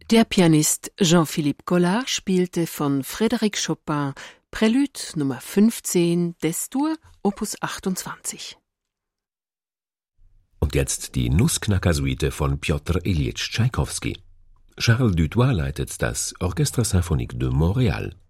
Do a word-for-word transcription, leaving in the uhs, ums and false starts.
Der Pianist Jean-Philippe Collard spielte von Frédéric Chopin Prélude Nummer fünfzehn des-Dur, Opus achtundzwanzig. Und jetzt die Nussknacker-Suite von Pjotr Iljitsch Tschaikowski. Charles Dutoit leitet das Orchestre Symphonique de Montréal.